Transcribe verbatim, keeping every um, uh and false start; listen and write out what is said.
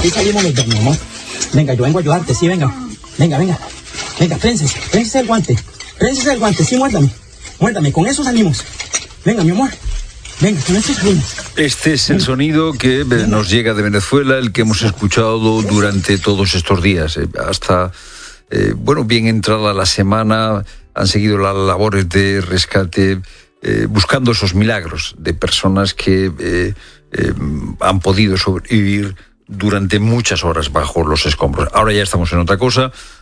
Aquí salimos los dos, mi amor. Venga, yo vengo a ayudarte, sí, venga. Venga, venga. Venga, prénsese, prénsese el guante. Prénsese el guante, sí, muérdame. Muérdame, con eso salimos. Venga, mi amor. Venga, con eso salimos. Este es el sonido que nos llega de Venezuela, el que hemos escuchado durante todos estos días. Hasta, eh, bueno, bien entrada la semana, han seguido las labores de rescate, eh, buscando esos milagros de personas que eh, eh, han podido sobrevivir durante muchas horas bajo los escombros. Ahora ya estamos en otra cosa,